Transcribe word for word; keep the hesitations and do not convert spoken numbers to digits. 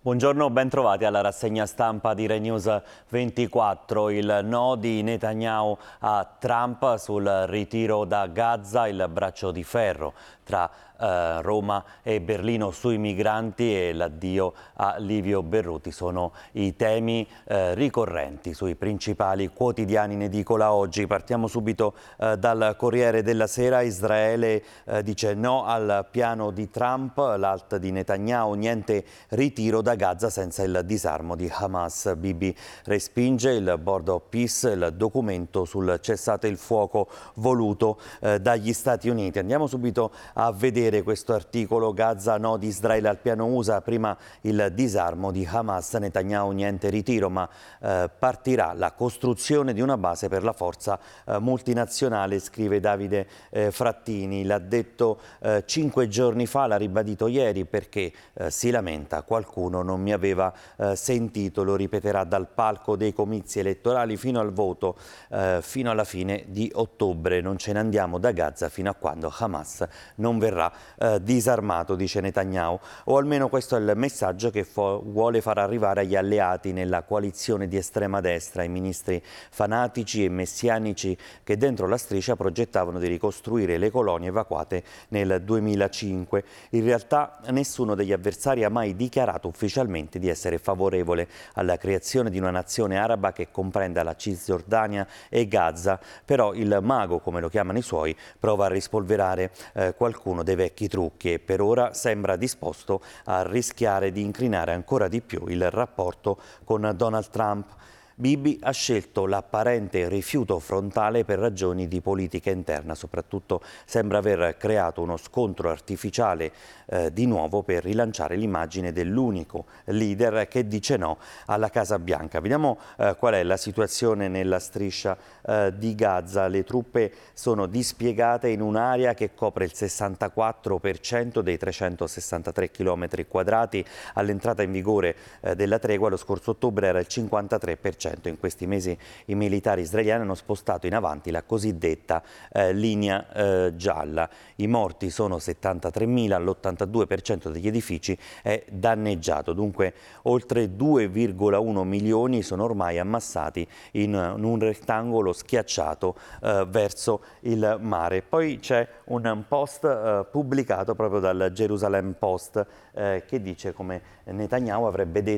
Buongiorno, ben trovati alla rassegna stampa di Rai News ventiquattro. Il no di Netanyahu a Trump sul ritiro da Gaza, il braccio di ferro tra eh, Roma e Berlino sui migranti e l'addio a Livio Berruti sono i temi eh, ricorrenti sui principali quotidiani in edicola oggi. Partiamo subito eh, dal Corriere della Sera. Israele eh, dice no al piano di Trump, l'alt di Netanyahu, niente ritiro da Gaza senza il disarmo di Hamas. Bibi respinge il Board of Peace, il documento sul cessate il fuoco voluto eh, dagli Stati Uniti. Andiamo subito a vedere questo articolo. Gaza no di Israele al piano U S A, prima il disarmo di Hamas, Netanyahu niente ritiro, ma eh, partirà la costruzione di una base per la forza eh, multinazionale, scrive Davide eh, Frattini. L'ha detto eh, cinque giorni fa, l'ha ribadito ieri perché eh, si lamenta qualcuno non mi aveva eh, sentito, lo ripeterà dal palco dei comizi elettorali fino al voto, eh, fino alla fine di ottobre. Non ce ne andiamo da Gaza fino a quando Hamas non verrà eh, disarmato, dice Netanyahu, o almeno questo è il messaggio che vuole far arrivare agli alleati nella coalizione di estrema destra, i ministri fanatici e messianici che dentro la striscia progettavano di ricostruire le colonie evacuate nel duemilacinque. In realtà nessuno degli avversari ha mai dichiarato ufficialmente di essere favorevole alla creazione di una nazione araba che comprenda la Cisgiordania e Gaza, però il mago, come lo chiamano i suoi, prova a rispolverare eh, qualcuno dei vecchi trucchi e per ora sembra disposto a rischiare di incrinare ancora di più il rapporto con Donald Trump. Bibi ha scelto l'apparente rifiuto frontale per ragioni di politica interna, soprattutto sembra aver creato uno scontro artificiale eh, di nuovo per rilanciare l'immagine dell'unico leader che dice no alla Casa Bianca. Vediamo eh, qual è la situazione nella striscia eh, di Gaza. Le truppe sono dispiegate in un'area che copre il sessantaquattro per cento dei trecentosessantatré chilometri quadrati. All'entrata in vigore eh, della tregua lo scorso ottobre era il cinquantatré per cento. In questi mesi i militari israeliani hanno spostato in avanti la cosiddetta eh, linea eh, gialla. I morti sono settantatremila, l'ottantadue per cento degli edifici è danneggiato, dunque oltre due virgola uno milioni sono ormai ammassati in, in un rettangolo schiacciato eh, verso il mare. Poi c'è un post eh, pubblicato proprio dal Jerusalem Post eh, che dice come Netanyahu avrebbe detto